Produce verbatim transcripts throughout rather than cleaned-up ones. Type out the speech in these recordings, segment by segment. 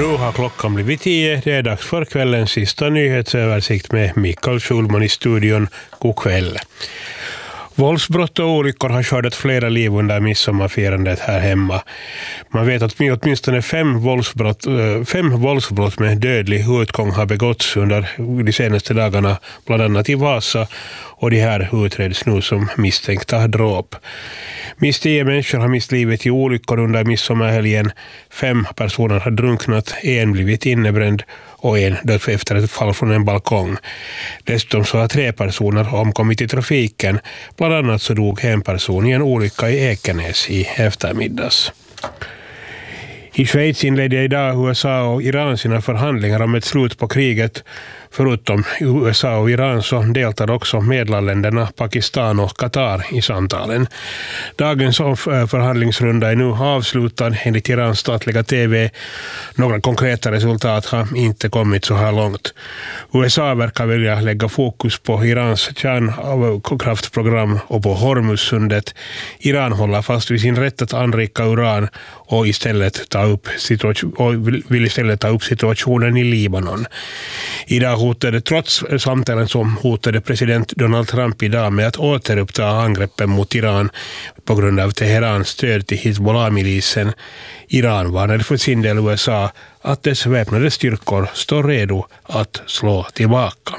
Nu har klockan blivit tio. Det är dags för kvällens sista nyhetsöversikt med Mikael Schulman i studion. God kväll. Våldsbrott och olyckor har skördat flera liv under midsommarfirandet här hemma. Man vet att åtminstone fem våldsbrott, fem våldsbrott med dödlig utgång har begåtts under de senaste dagarna, bland annat i Vasa, och de här utreds nu som misstänkta dråp. Minst tio människor har mist livet i olyckor under midsommarhelgen. Fem personer har drunknat, en blivit innebränd och en dött efter ett fall från en balkong. Dessutom så har tre personer omkommit i trafiken. Bland annat så dog en person i en olycka i Ekenäs i eftermiddags. I Schweiz inledde idag U S A och Iran sina förhandlingar om ett slut på kriget. Förutom U S A och Iran så deltar också medlarländerna Pakistan och Qatar i samtalen. Dagens förhandlingsrunda är nu avslutad enligt Irans statliga T V. Några konkreta resultat har inte kommit så här långt. U S A verkar vilja lägga fokus på Irans kärnkraftprogram och på Hormuzsundet. Iran håller fast vid sin rätt att anrika uran och istället ta upp situation, och vill istället ta upp situationen i Libanon. Idag hotade, trots samtalen som hotade president Donald Trump idag med att återuppta angreppen mot Iran på grund av Teherans stöd till Hizbollah-milisen. Iran varnade för sin del U S A att dess väpnade styrkor står redo att slå tillbaka.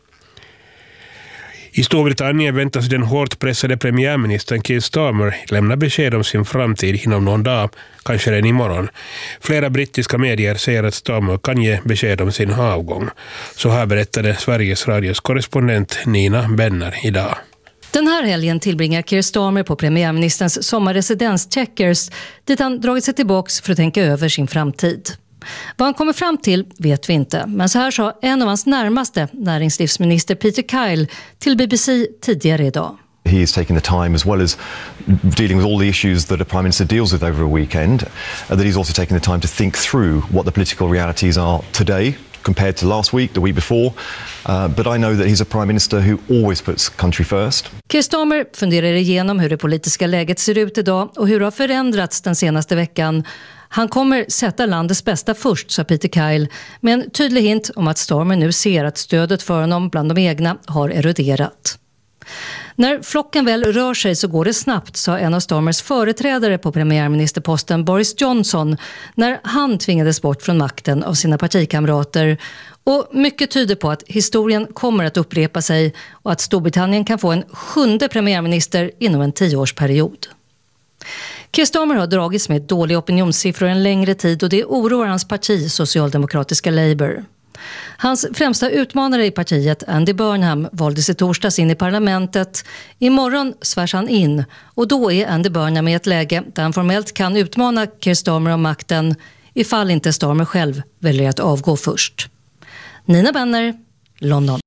I Storbritannien väntas den hårt pressade premiärministern Keir Starmer lämna besked om sin framtid inom någon dag, kanske redan imorgon. Flera brittiska medier säger att Starmer kan ge besked om sin avgång. Så här berättade Sveriges radios korrespondent Nina Benner idag. Den här helgen tillbringar Keir Starmer på premiärministerns sommarresidens Chequers, dit han dragit sig tillbaks för att tänka över sin framtid. Vad han kommer fram till vet vi inte, men så här sa en av hans närmaste, näringslivsminister Peter Kyle, till B B C tidigare idag. He is taking the time, as well as dealing with all the issues that a prime minister deals with over a weekend, uh, that he's also taking the time to think through what the political realities are today compared to last week, the week before. Uh, but I know that he's a prime minister who always puts country first. Keir Starmer funderar igenom hur det politiska läget ser ut idag och hur det har förändrats den senaste veckan. Han kommer sätta landets bästa först, sa Peter Kyle, med en tydlig hint om att Starmer nu ser att stödet för honom bland de egna har eroderat. När flocken väl rör sig så går det snabbt, sa en av Starmers företrädare på premiärministerposten Boris Johnson när han tvingades bort från makten av sina partikamrater. Och mycket tyder på att historien kommer att upprepa sig och att Storbritannien kan få en sjunde premiärminister inom en tioårsperiod. Keir Starmer har dragits med dåliga opinionssiffror en längre tid och det oroar hans parti, socialdemokratiska Labour. Hans främsta utmanare i partiet, Andy Burnham, valdes i torsdags in i parlamentet. Imorgon svärs han in och då är Andy Burnham i ett läge där han formellt kan utmana Keir Starmer om makten ifall inte Starmer själv väljer att avgå först. Nina Benner, London.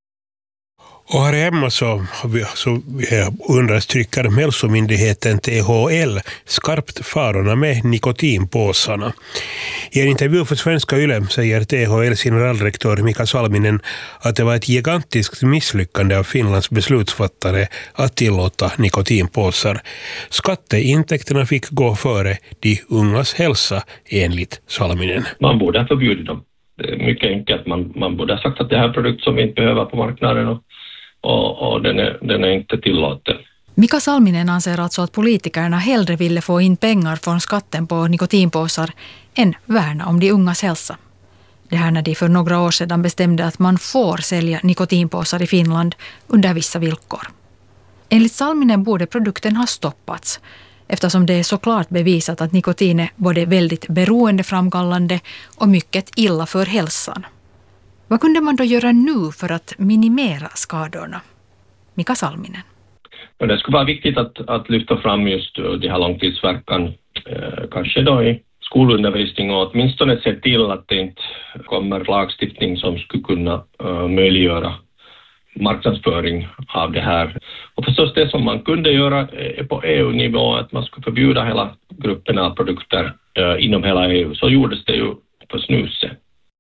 Och här hemma så, så understryker hälsomyndigheten T H L skarpt farorna med nikotinpåsarna. I en intervju för Svenska Yle säger T H L:s generaldirektör Mika Salminen att det var ett gigantiskt misslyckande av Finlands beslutsfattare att tillåta nikotinpåsar. Skatteintäkterna fick gå före de ungas hälsa enligt Salminen. Man borde ha förbjudit dem. Det är mycket enkelt. Man, man borde ha sagt att det här är en produkt som vi inte behöver på marknaden och Och, och den, är, den är inte tillåten. Mika Salminen anser alltså att politikerna hellre ville få in pengar från skatten på nikotinpåsar än värna om de ungas hälsa. Det här när de för några år sedan bestämde att man får sälja nikotinpåsar i Finland under vissa villkor. Enligt Salminen borde produkten ha stoppats eftersom det är såklart bevisat att nikotin är både väldigt beroendeframkallande och mycket illa för hälsan. Vad kunde man då göra nu för att minimera skadorna? Mika Salminen. Det skulle vara viktigt att, att lyfta fram just det här långtidsverkan, eh, kanske då i skolundervisning och åtminstone se till att det inte kommer lagstiftning som skulle kunna eh, möjliggöra marknadsföring av det här. Och förstås det som man kunde göra är på E U-nivå att man skulle förbjuda hela gruppen av produkter eh, inom hela E U. Så gjordes det ju på snuset.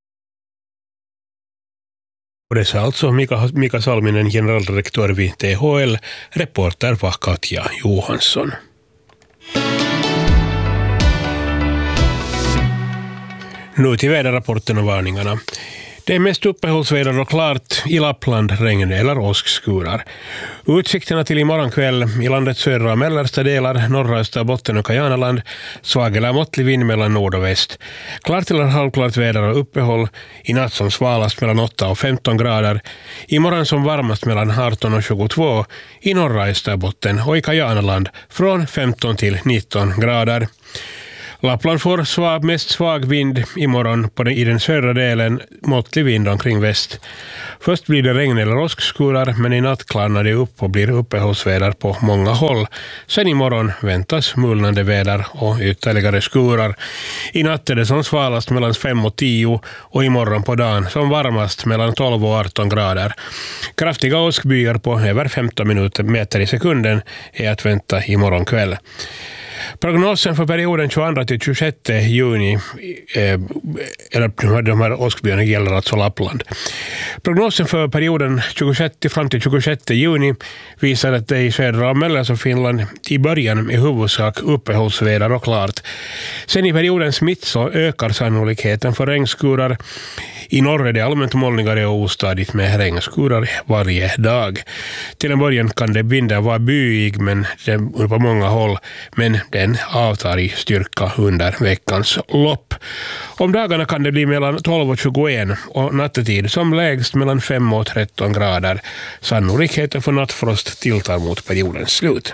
Och det sa alltså Mika, Mika Salminen, generaldirektör vid T H L. Reporter var Katja Nu till väderrapporten och varningarna. Det är mest uppehållsväder och klart i Lappland, regn eller åskskurar. Utsikterna till imorgon kväll i landets södra och mellersta delar, norra Österbotten och Kajanaland, svag eller måttlig vind mellan nord och väst. Klart eller halvklart väder och uppehåll, i natt som svalast mellan åtta och femton grader, imorgon som varmast mellan arton och tjugotvå, i norra Österbotten och i Kajanaland från femton till nitton grader. Lappland får svag, mest svag vind imorgon på den, i den södra delen, måttlig vind omkring väst. Först blir det regn eller åskskurar, men i natt klarnar det upp och blir uppehållsväder på många håll. Sen imorgon väntas mulnande väder och ytterligare skurar. I natt är det som svalast mellan fem och tio och imorgon på dagen som varmast mellan tolv och arton grader. Kraftiga åskbyar på över femton minuter meter i sekunden är att vänta imorgon kväll. Prognosen för perioden tjugoandra till tjugosjätte juni, eh, eller de här åskbyarna gäller alltså Lappland. Prognosen för perioden tjugosjätte fram till tjugosjätte juni visar att det i södra och mellersta Finland i början är huvudsak uppehållsväder och klart. Sen i periodens mitt så ökar sannolikheten för regnskurar. I norr är det allmänt molnigare och ostadigt med regnskurar varje dag. Till en början kan det vinden vara byig men det är på många håll, men den avtar i styrka under veckans lopp. Om dagarna kan det bli mellan tolv och tjugoett och nattetid som lägst mellan fem och tretton grader. Sannolikheten för nattfrost tilltar mot periodens slut.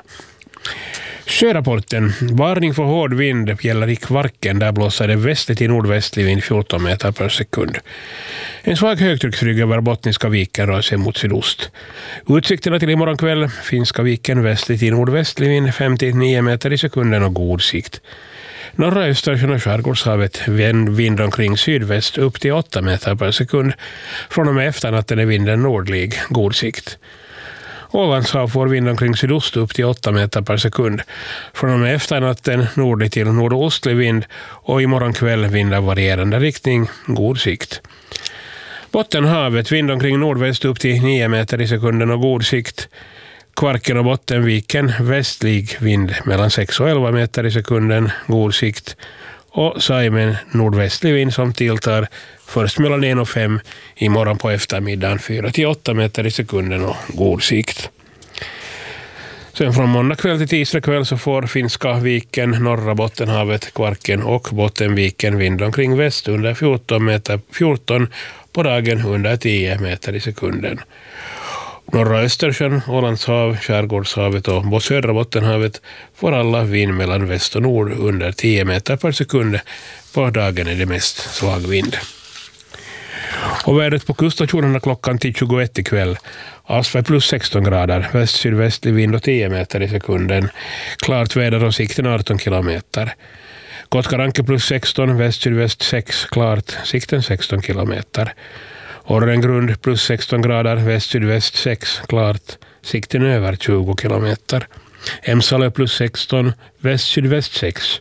Sjörapporten. Varning för hård vind gäller i Kvarken. Där blåser det västlig till nordvästlig vind fjorton meter per sekund. En svag högtrycksrygg över Bottniska viken rör sig mot sydost. Utsikterna till imorgon kväll. Finska viken västlig till nordvästlig vind fem till nio meter i sekunden och god sikt. Norra Östersjön och skärgårdshavet vind omkring sydväst upp till åtta meter per sekund. Från och med efternatten är vinden nordlig, god sikt. Ålandshav får vind omkring sydost upp till åtta meter per sekund. Från och med efternatten nordlig till nordostlig vind och imorgon kväll vind av varierande riktning, god sikt. Bottenhavet vind omkring nordväst upp till nio meter i sekunden och god sikt. Kvarken och Bottenviken västlig vind mellan sex och elva meter i sekunden, god sikt. Och Saimen nordvästlig vind som tilltar först mellan en och fem, imorgon på eftermiddagen fyra till åtta meter i sekunden och god sikt. Sen från måndag kväll till tisdag kväll så får Finska viken, norra Bottenhavet, Kvarken och Bottenviken vind omkring väst under fjorton meter, fjorton på dagen under tio meter i sekunden. Norra Östersjön, Ålandshav, Skärgårdshavet och södra Bottenhavet får alla vind mellan väst och nord under tio meter per sekund. På dagen är det mest svag vind. Och vädret på kuststationerna klockan till tjugoett ikväll. Asfär plus sexton grader, väst-sydvästlig vind och tio meter i sekunden. Klart väder och sikten arton kilometer. Kotkaranke plus sexton, väst-sydväst sex, klart, sikten sexton kilometer. Orrengrund plus sexton grader, väst-sydväst sex, klart, sikten över tjugo kilometer. Emsalö plus sexton, väst-sydväst sex.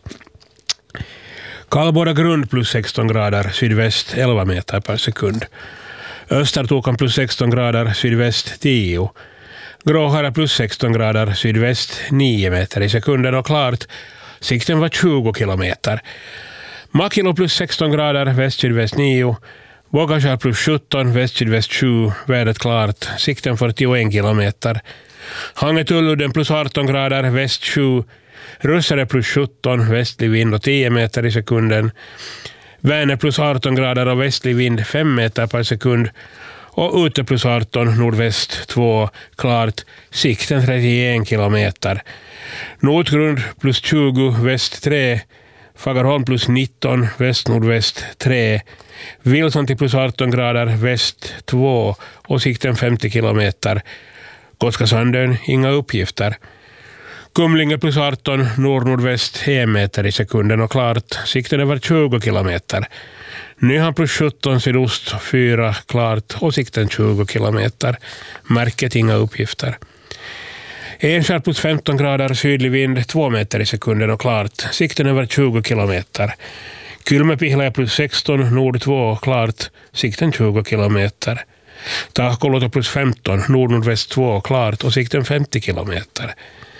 Kallborda grund plus sexton grader, sydväst elva meter per sekund. Östertokan plus sexton grader, sydväst tio. Gråhara plus sexton grader, sydväst nio meter i sekunden och klart, sikten var tjugo kilometer. Makilo plus sexton grader, väst-sydväst nio. Vågashär plus sjutton, väst-sydväst sju, vädret klart, sikten fyrtioen kilometer. Hangetulludden plus arton grader, väst sju. Russare plus sjutton, västlig vind och tio meter i sekunden. Vänern plus arton grader och västlig vind fem meter per sekund. Och ute plus arton, nordväst två, klart, sikten trettioen kilometer. Nordgrund plus tjugo, väst tre. Fagerholm plus nitton, väst-nordväst tre. Wilson till plus arton grader, väst två och sikten femtio kilometer. Koskasandön, inga uppgifter. Kumlinge plus arton, nord-nordväst en meter i sekunden och klart, sikten över tjugo kilometer. Nyhan plus sjutton, sydost fyra, klart och sikten tjugo kilometer. Märket inga uppgifter. Enskär plus femton grader, sydlig vind två meter i sekunden och klart, sikten över tjugo kilometer. Kylmäpihla plus sexton, nord två, klart, sikten tjugo kilometer. Tahkoluoto plus femton, nord-nordväst två, klart och sikten femtio kilometer.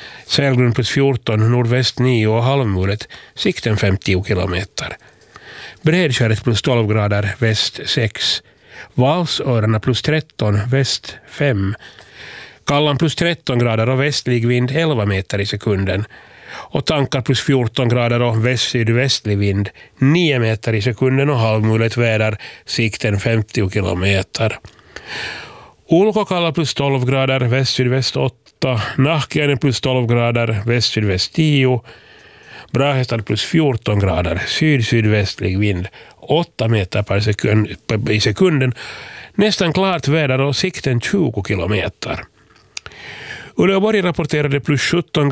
Sälgrund plus fjorton, nordväst nio och halvmulet, sikten femtio kilometer. Bredskäret plus tolv grader, väst sex. Valsörarna plus tretton, väst fem. Kallan plus tretton grader och västlig vind elva meter i sekunden. Och Tankar plus fjorton grader och väst-sydvästlig vind nio meter i sekunden och halvmulet väder, sikten femtio kilometer. Ulkokalla plus tolv grader, väst-sydväst åtta. Nahkiainen plus tolv grader, väst-sydväst tio. Brahestad plus fjorton grader, syd-sydvästlig vind åtta meter per sekund, i sekunden. Nästan klart väder och sikten tjugo kilometer. Uleåborg rapporterade plus sjutton